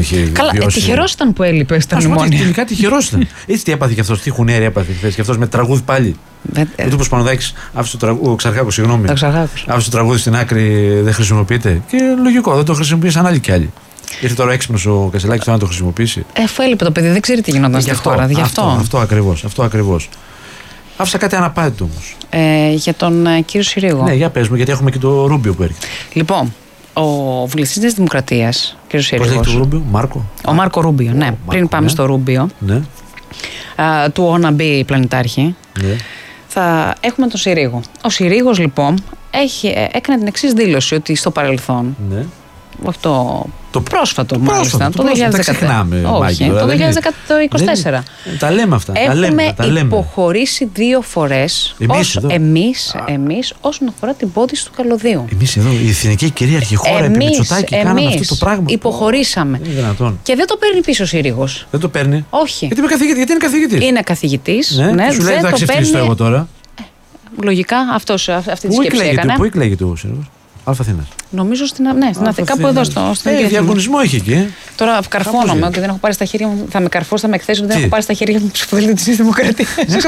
είχε. Καλά, τυχερός ήταν που έλειπε στα μνημόνια. Τελικά τυχερός ήταν. Έτσι τι έπαθε κι αυτός, τι χουνέρι έπαθε χθες κι αυτός με τραγούδι πάλι. Ο τύπος Πανουδάκης άφησε ο Ξαρχάκος, συγγνώμη. Άφησε το τραγούδι στην άκρη, δεν χρησιμοποιείται. Και λογικό, δεν το χρησιμοποίησαν άλλοι κι άλλοι. Ήρθε τώρα έξυπνος ο Κασελάκης να το χρησιμοποιήσει. Αφού έλειπε το παιδί, δεν ξέρει τι γινόταν στη χώρα. Αυτό ακριβώς. Άφησα κάτι αναπάντητο όμως. Για τον κύριο Συρίγο. Ναι, για πες μου, γιατί έχουμε και το Ρούμπιο που έρχεται. Λοιπόν, ο βουλευτής της Δημοκρατίας, κύριος Συρίγος. Πώς λέγεται το Ρούμπιο, Μάρκο. Ο Μάρκο Ρούμπιο, ναι. Πριν πάμε στο Ρούμπιο. Ναι. Του Wanna Be πλανητάρχη. Ναι. Θα έχουμε τον Συρίγο. Ο Συρίγος λοιπόν έκανε την εξής δήλωση, ότι στο παρελθόν. Ναι. Όχι το πρόσφατο μάλιστα, το 2014. Όχι, το 2024. Τα λέμε αυτά. Έχουμε υποχωρήσει 2 φορές εμείς όσον αφορά την πώδηση του καλωδίου. Εμείς εδώ, η εθνική κυρίαρχη χώρα επί Μητσοτάκη, κάναμε αυτό το πράγμα. Υποχωρήσαμε. Και δεν το παίρνει πίσω ο Συρίγος. Δεν το παίρνει. Όχι. Γιατί είναι καθηγητής. Είναι καθηγητής. Ναι, σου λέει θα ξεφτυλιστώ εγώ τώρα. Λογικά αυτή τη σκέψη έκανε. Πού εκλέγεται ο Συρίγος? Αθήνας. Νομίζω στην Αθήνα. Κάπου εδώ στην διαγωνισμό έχει εκεί. Τώρα καρφώνομαι ότι δεν έχω πάρει στα χέρια μου. Θα με καρφώσει, θα με εκθέσει ότι δεν έχω πάρει στα χέρια μου το ψηφοδέλτιο της Δημοκρατίας.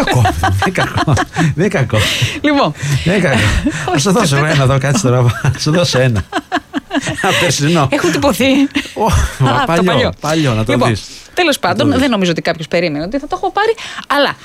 Δεν κακό. Λοιπόν. Δεν κακό. Θα σου δώσω ένα εδώ, κάτσε τώρα. Θα σου δώσω ένα. Απερσινό. Έχω τυπωθεί. Παλιό, να το δεις. Τέλος πάντων, δεν νομίζω ότι κάποιος περίμενε ότι θα το έχω πάρει, αλλά.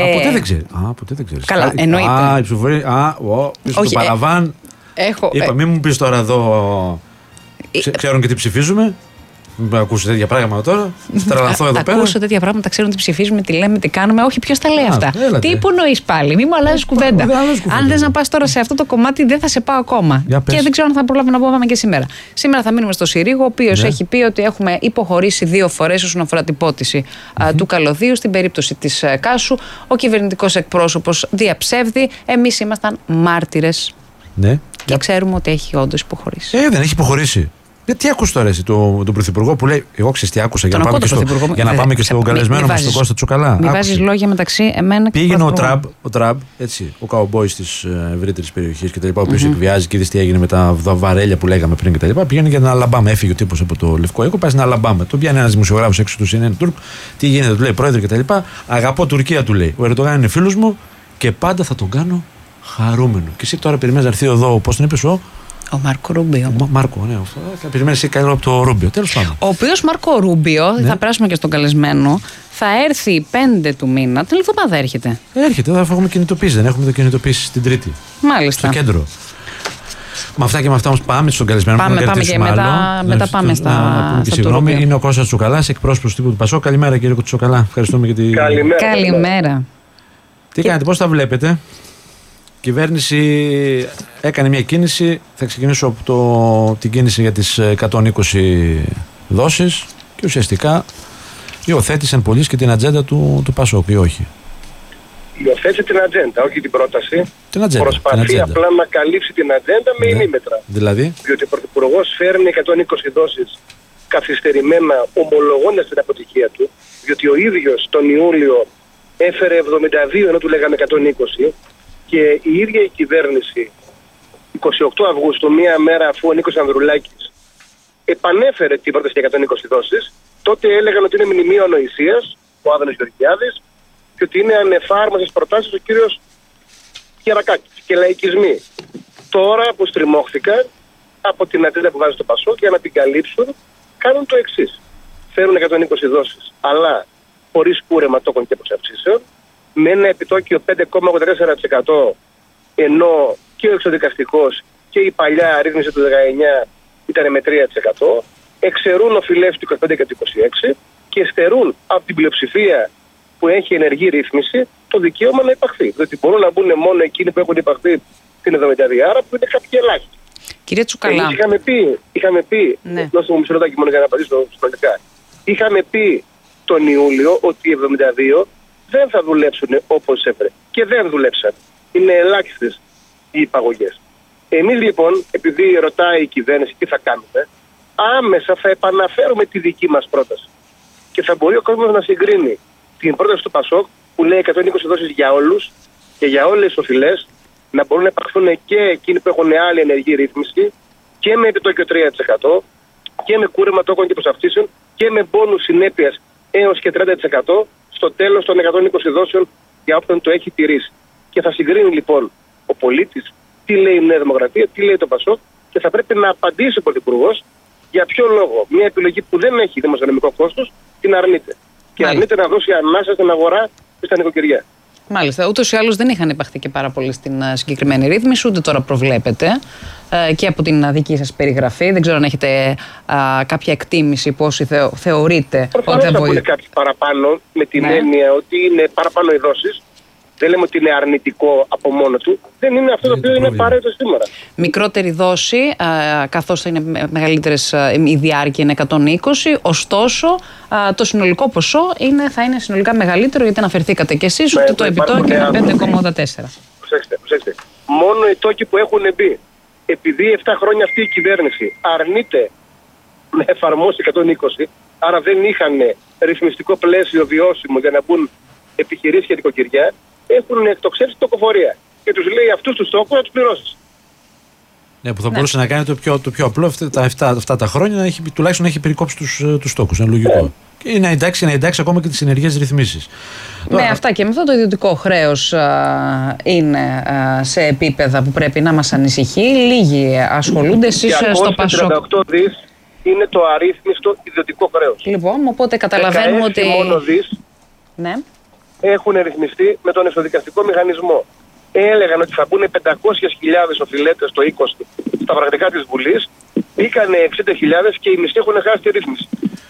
Ποτέ δεν ξέρει. Καλά, εννοείται. Η ψηφοφορία. Πίσω το παραβάν. Είπα, μην μου πεις τώρα εδώ. Ξέρουν και τι ψηφίζουμε. Μην ακούσει τέτοια πράγματα τώρα. Τρελαθώ εδώ πέρα. Ακούσω τέτοια πράγματα, ξέρουν τι ψηφίζουμε, τι λέμε, τι κάνουμε. Όχι, ποιος τα λέει αυτά. Τι υπονοείς πάλι, μην μου αλλάζεις κουβέντα. Αν θες να πας τώρα σε αυτό το κομμάτι, δεν θα σε πάω ακόμα. Και δεν ξέρω αν θα προλάβω να πάμε και σήμερα. Σήμερα θα μείνουμε στο Συρίγο, ο οποίος έχει πει ότι έχουμε υποχωρήσει 2 φορές όσον αφορά την πώτιση του καλωδίου. Στην περίπτωση της Κάσου, ο κυβερνητικός εκπρόσωπος διαψεύδει. Εμείς ήμασταν μάρτυρες. Ναι. Και ξέρουμε ότι έχει όντως υποχωρήσει. Δεν έχει υποχωρήσει. Τι άκουσε τώρα εσύ τον Πρωθυπουργό που λέει? Εγώ ξέρω τι άκουσα για να πάμε και στον καλεσμένο μας, τον Κώστα Τσουκαλά. Μην βάζεις λόγια μεταξύ εμένα και πήγαινε ο Τραμπ, έτσι, ο καουμπόης της ευρύτερης περιοχής κτλ. Ο οποίος εκβιάζει και είδες τι έγινε με τα βαρέλια που λέγαμε πριν κτλ. Πήγαινε για την Αλαμπάμα. Έφυγε ο τύπος από το Λευκό Οίκο, πάει στην Αλαμπάμα. Τον πιάνει ένας δημοσιογράφος έξω του CNN Τουρκ. Τι γίνεται, του λέει πρόεδρε κτλ. Αγαπώ Τουρκία, του λέει. Ο Ερντογάν είναι φίλος μου και πάντα θα τον κάνω χαρούμενο. Και εσύ τώρα περιμένεις να έρθει εδώ, πώς τον είπες, ο Μάρκο Ρούμπιο. Μάρκο, ναι. Θα περιμένεις εσύ καλύτερο από το Ρούμπιο. Τέλος πάντων. Ο οποίος Μάρκο Ρούμπιο, θα περάσουμε και στον καλεσμένο, θα έρθει 5 του μήνα. Την εβδομάδα έρχεται. Έρχεται, θα έχουμε κινητοποίηση. Δεν έχουμε το κινητοποίηση την Τρίτη. Μάλιστα. Στο κέντρο. Με αυτά και με αυτά όμως πάμε στον καλεσμένο. Πάμε και μετά πάμε στα. Συγγνώμη, είναι ο Κώστας Τσουκαλάς, εκπρόσωπος τύπου του Πασόκ. Καλημέρα κύριε Τσουκαλά. Ευχαριστούμε για την. Καλημέρα. Τι κάνετε, πώς τα βλέπετε? Η κυβέρνηση έκανε μια κίνηση. Θα ξεκινήσω από την κίνηση για τις 120 δόσεις και ουσιαστικά υιοθέτησαν πολλοί και την ατζέντα του Πασόκ, ή όχι? Υιοθέτησε την ατζέντα, όχι την πρόταση. Προσπαθεί απλά να καλύψει την ατζέντα με ημίμετρα. Δηλαδή? Διότι ο Πρωθυπουργός φέρνει 120 δόσεις καθυστερημένα, ομολογώντας την αποτυχία του, διότι ο ίδιος τον Ιούλιο έφερε 72 ενώ του λέγαμε 120. Και η ίδια η κυβέρνηση 28 Αυγούστου, μία μέρα αφού ο Νίκος Ανδρουλάκης επανέφερε την πρόταση για 120 δόσεις, τότε έλεγαν ότι είναι μνημείο ανοησίας ο Άδωνης Γεωργιάδης και ότι είναι ανεφάρμοστες προτάσεις ο κύριος Κερακάκης και λαϊκισμοί. Τώρα που στριμώχθηκαν από την ατζέντα που βάζει στο Πασόκ για να την καλύψουν, κάνουν το εξής. Φέρουν 120 δόσεις, αλλά χωρίς κούρεμα τόκων και προσαυξήσεων, με ένα επιτόκιο 5,84%, ενώ και ο εξωδικαστικός και η παλιά ρύθμιση του 19 ήταν με 3%, εξαιρούν οφειλές του 25 και του 26 και στερούν από την πλειοψηφία που έχει ενεργή ρύθμιση το δικαίωμα να υπαχθεί. Διότι μπορούν να μπουν μόνο εκείνοι που έχουν υπαχθεί την 70 που είναι κάποιοι ελάχιστοι. Κύριε Τσουκαλά. Εμείς είχαμε πει, δώστε μου μισό λεπτάκι μόνο για να απαντήσω συνολικά. Είχαμε πει τον Ιούλιο ότι οι 72 δεν θα δουλέψουν όπως έπρεπε. Και δεν δουλέψαν. Είναι ελάχιστες οι υπαγωγές. Εμείς λοιπόν, επειδή ρωτάει η κυβέρνηση τι θα κάνουμε, άμεσα θα επαναφέρουμε τη δική μας πρόταση. Και θα μπορεί ο κόσμος να συγκρίνει την πρόταση του Πασόκ που λέει 120 δόσεις για όλους και για όλες τις οφειλές, να μπορούν να υπαχθούν και εκείνοι που έχουν άλλη ενεργή ρύθμιση και με επιτόκιο 3% και με κούρεμα τόκων και προσαυτήσεων και με μπόνους συνέπειας έως και 30% στο τέλος των 120 δόσεων για όποιον το έχει τηρήσει. Και θα συγκρίνει λοιπόν ο πολίτης τι λέει η Νέα Δημοκρατία, τι λέει το ΠΑΣΟΚ και θα πρέπει να απαντήσει ο Πρωθυπουργός για ποιο λόγο μια επιλογή που δεν έχει δημοσιονομικό κόστος την αρνείται. Και αρνείται να δώσει ανάσα στην αγορά και στα νοικοκυριά. Μάλιστα. Ούτως ή άλλως δεν είχαν υπαχθεί και πάρα πολύ στην συγκεκριμένη ρύθμιση, ούτε τώρα προβλέπετε και από την δική σας περιγραφή. Δεν ξέρω αν έχετε κάποια εκτίμηση πόσοι θεωρείτε προφανώς ότι θα βοηθήσει. Είναι κάποιοι παραπάνω, με την έννοια ότι είναι παραπάνω οι δόσεις. Δεν λέμε ότι είναι αρνητικό από μόνο του. Δεν είναι αυτό το οποίο είναι απαραίτητο σήμερα. Μικρότερη δόση, καθώς θα είναι μεγαλύτερες, η διάρκεια είναι 120, ωστόσο το συνολικό ποσό θα είναι συνολικά μεγαλύτερο, γιατί αναφερθήκατε κι εσείς ότι το επιτόκιο είναι 5,84. Προσέξτε. Μόνο οι τόκοι που έχουν μπει, επειδή 7 χρόνια αυτή η κυβέρνηση αρνείται να εφαρμόσει 120, άρα δεν είχαν ρυθμιστικό πλαίσιο βιώσιμο για να μπουν επιχειρήσεις και νοικοκυριά, έχουν εκτοξεύσει τοκοφορία. Και τους λέει αυτούς τους τόκους να τους πληρώσεις. Ναι, που θα μπορούσε να κάνει το πιο απλό αυτά τα χρόνια, τουλάχιστον να έχει περικόψει τους τόκους. Είναι λογικό. Και να εντάξει ακόμα και τις ενεργές ρυθμίσεις. Ναι, αυτά και με αυτό το ιδιωτικό χρέος είναι σε επίπεδα που πρέπει να μας ανησυχεί. Λίγοι ασχολούνται. Εσείς στο ΠΑΣΟΚ. 38 δις είναι το αρρύθμιστο ιδιωτικό χρέος. Λοιπόν, οπότε καταλαβαίνουμε ότι. Μόνο δις. Ναι. Έχουν ρυθμιστεί με τον εσωδικαστικό μηχανισμό. Έλεγαν ότι θα μπουν 500.000 οφειλέτες το 20 στα πρακτικά της Βουλής. Μπήκανε 60.000 και οι μισοί έχουν χάσει τη ρύθμιση.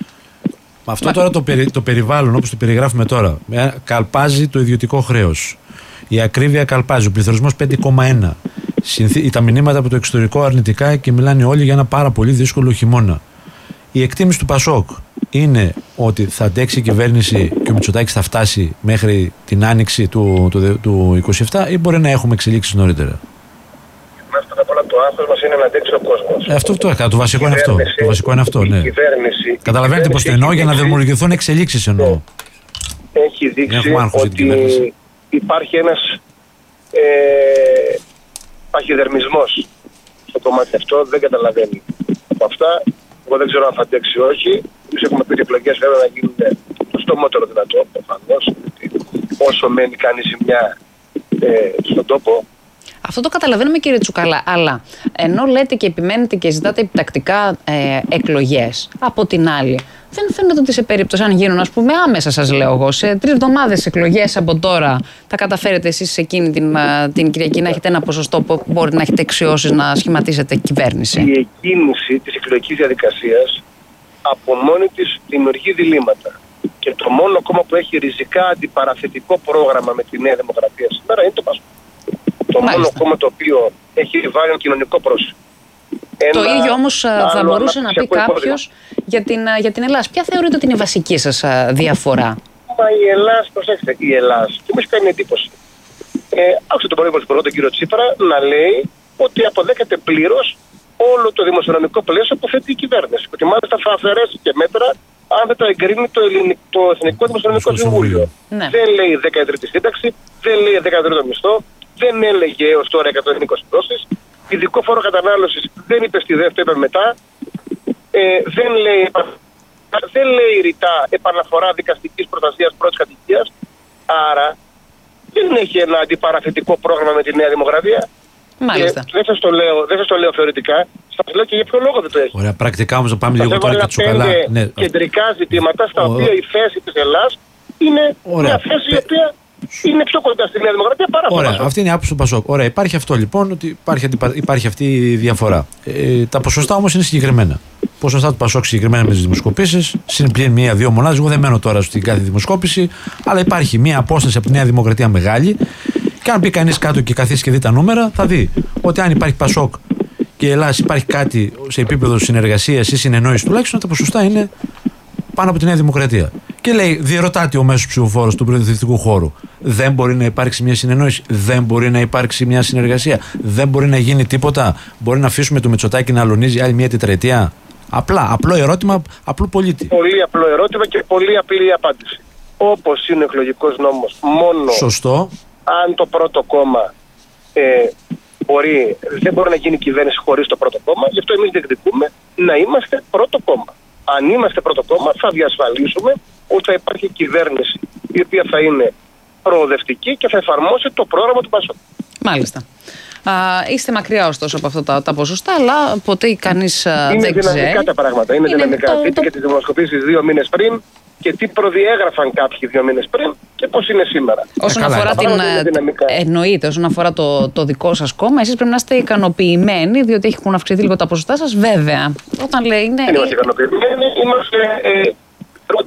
Αυτό τώρα το περιβάλλον, όπως το περιγράφουμε τώρα, καλπάζει το ιδιωτικό χρέος. Η ακρίβεια καλπάζει, ο πληθωρισμός 5,1. Τα μηνύματα από το εξωτερικό αρνητικά και μιλάνε όλοι για ένα πάρα πολύ δύσκολο χειμώνα. Η εκτίμηση του ΠΑΣΟΚ είναι ότι θα αντέξει η κυβέρνηση και ο Μητσοτάκης θα φτάσει μέχρι την άνοιξη του 27 ή μπορεί να έχουμε εξελίξεις νωρίτερα. Πρώτα απ' όλα το άγχος μας είναι να αντέξει ο κόσμος. Το βασικό είναι αυτό. Ναι. Καταλαβαίνετε πώς το εννοώ, για να δημιουργηθούν εξελίξεις εννοώ. Έχει δείξει ότι υπάρχει ένας παχυδερμισμός στο κομμάτι αυτό, δεν καταλαβαίνει από αυτά. Εγώ δεν ξέρω αν θα αντέξει ή όχι. Εμείς έχουμε πει ότι οι εκλογές βέβαια να γίνουν το στομότερο δυνατό, προφανώς. Όσο μένει κάνει ζημιά στον τόπο. Αυτό το καταλαβαίνουμε, κύριε Τσουκαλά, αλλά ενώ λέτε και επιμένετε και ζητάτε επιτακτικά εκλογές, από την άλλη, δεν φαίνεται ότι σε περίπτωση, αν γίνουν, ας πούμε, άμεσα σας λέω εγώ, σε 3 εβδομάδες εκλογές από τώρα, θα καταφέρετε εσείς σε εκείνη την Κυριακή να έχετε ένα ποσοστό που μπορεί να έχετε αξιώσεις να σχηματίσετε κυβέρνηση. Η εκκίνηση της εκλογικής διαδικασίας από μόνη της δημιουργεί διλήμματα. Και το μόνο κόμμα που έχει ριζικά αντιπαραθετικό πρόγραμμα με τη Νέα Δημοκρατία σήμερα είναι το ΠΑΣΟΚ. Το μόνο κόμμα το οποίο έχει βάλει ένα κοινωνικό πρόσωπο. Το ίδιο όμως θα μπορούσε να πει κάποιος για την Ελλάδα. Ποια θεωρείτε ότι είναι η βασική σας διαφορά? Μα η Ελλάδα, προσέξτε, η Ελλάδα, και μου έχει κάνει εντύπωση. Άκουσα τον πρωθυπουργό, τον κύριο Τσίπρα, να λέει ότι αποδέχεται πλήρως όλο το δημοσιονομικό πλαίσιο που θέτει η κυβέρνηση. Ότι μάλιστα θα αφαιρέσει και μέτρα αν δεν τα εγκρίνει το Εθνικό Δημοσιονομικό Συμβούλιο. Ναι. Δεν λέει 13η σύνταξη, δεν λέει 13ο μισθό, δεν έλεγε έως τώρα 120 δόσεις. Ειδικό φόρο κατανάλωσης δεν είπε στη δεύτερη, είπε μετά. Δεν λέει ρητά επαναφορά δικαστικής προστασίας πρώτης κατοικίας. Άρα δεν έχει ένα αντιπαραθετικό πρόγραμμα με τη Νέα Δημοκρατία. Μάλιστα. Δεν σας το λέω θεωρητικά, σας λέω και για ποιο λόγο δεν το έχει. Ωραία, πρακτικά όμως να πάμε λίγο τώρα και Τσουκαλά. Ναι, κεντρικά ζητήματα στα οποία η θέση της Ελλάδας είναι μια θέση η οποία είναι πιο κοντά στη Νέα Δημοκρατία παρά στο ΠΑΣΟΚ. Αυτή είναι η άποψη του ΠΑΣΟΚ. Ωραία, υπάρχει αυτό λοιπόν, ότι υπάρχει αυτή η διαφορά. Τα ποσοστά όμως είναι συγκεκριμένα. Ποσοστά του ΠΑΣΟΚ συγκεκριμένα με τις δημοσκοπήσεις, συν πλην 1-2 μονάδες. Εγώ δεν μένω τώρα στην κάθε δημοσκόπηση, αλλά υπάρχει μια απόσταση από τη Νέα Δημοκρατία μεγάλη. Και αν μπει κανείς κάτω και καθίσει και δει τα νούμερα, θα δει ότι αν υπάρχει ΠΑΣΟΚ και η Ελλάδα υπάρχει κάτι σε επίπεδο συνεργασίας ή συνεννόησης, τουλάχιστον τα ποσοστά είναι πάνω από τη Νέα Δημοκρατία. Και λέει, διερωτάται ο μέσος ψηφοφόρος του προεδρευτικού χώρου. Δεν μπορεί να υπάρξει μια συνεννόηση, δεν μπορεί να υπάρξει μια συνεργασία, δεν μπορεί να γίνει τίποτα. Μπορεί να αφήσουμε το Μητσοτάκη να αλωνίζει άλλη μια τετραετία. Απλό ερώτημα, απλού πολίτη. Πολύ απλό ερώτημα και πολύ απλή απάντηση. Όπως είναι ο εκλογικός νόμος, μόνο. Σωστό. Αν το πρώτο κόμμα δεν μπορεί να γίνει κυβέρνηση χωρίς το πρώτο κόμμα, γι' αυτό εμείς διεκδικούμε να είμαστε πρώτο κόμμα. αν είμαστε πρώτο κόμμα, θα διασφαλίσουμε ότι θα υπάρχει κυβέρνηση η οποία θα είναι προοδευτική και θα εφαρμόσει το πρόγραμμα του ΠΑΣΟΚ. Μάλιστα. Είστε μακριά ωστόσο από αυτά τα ποσοστά, αλλά ποτέ κανείς δεν ξέρει. Είναι δυναμικά τα πράγματα. Είναι δυναμικά. Δείτε και τις δημοσκοπήσεις 2 μήνες πριν και τι προδιέγραφαν κάποιοι 2 μήνες πριν και πώς είναι σήμερα. Όσον αφορά εννοείται, όσον αφορά το δικό σας κόμμα, εσείς πρέπει να είστε ικανοποιημένοι, διότι έχουν αυξηθεί λίγο τα ποσοστά σας, βέβαια. Όταν λέει. Δεν είμαστε ικανοποιημένοι, είμαστε πρώτη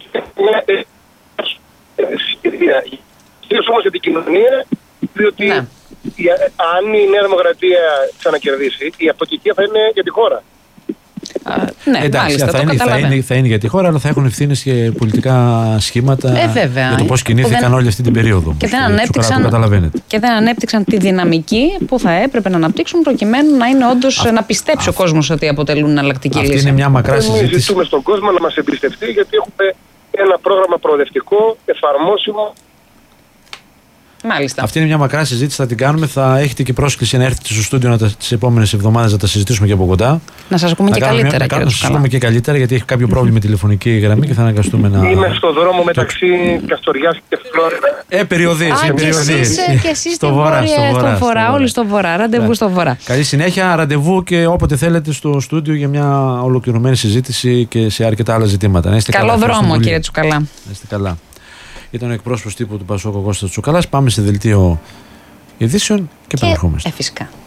συγκυρία. Κυρίως όμως για την κοινωνία, διότι αν η Νέα Δημοκρατία ξανακερδίσει, η αποτυχία θα είναι για τη χώρα. Ναι, εντάξει, μάλιστα, θα είναι για τη χώρα, αλλά θα έχουν ευθύνες και πολιτικά σχήματα για το πώς κινήθηκαν όλη αυτή την περίοδο. Και δεν ανέπτυξαν τη δυναμική που θα έπρεπε να αναπτύξουν προκειμένου να είναι όντως να πιστέψει ο κόσμος ότι αποτελούν εναλλακτική λύση. Αυτή είναι μια μακρά συζήτηση. Εμείς ζητούμε στον κόσμο να μας εμπιστευτεί, γιατί έχουμε ένα πρόγραμμα προοδευτικό, εφαρμόσιμο. Μάλιστα. Αυτή είναι μια μακρά συζήτηση, θα την κάνουμε. Θα έχετε και πρόσκληση να έρθετε στο στούντιο τις επόμενες εβδομάδες να τα συζητήσουμε και από κοντά. Να σας ακούμε και καλύτερα. Να σας ακούμε και καλύτερα, γιατί έχει κάποιο πρόβλημα με τηλεφωνική γραμμή και θα αναγκαστούμε να. Είμαι στο δρόμο μεταξύ Καστοριάς και Φλόριντα. Περιοδίες. Και εσείς στο βορρά. Όλοι στο βορρά. Ραντεβού στο βορρά. Καλή συνέχεια. Ραντεβού και όποτε θέλετε στο στούντιο για μια ολοκληρωμένη συζήτηση και σε αρκετά άλλα ζητήματα. Καλό δρόμο, κύριε Τσουκαλά. Να είστε καλά. Ήταν ο εκπρόσωπος τύπου του ΠΑΣΟΚ, ο Κώστας Τσουκαλάς. Πάμε σε δελτίο ειδήσεων και επανερχόμαστε. Φυσικά.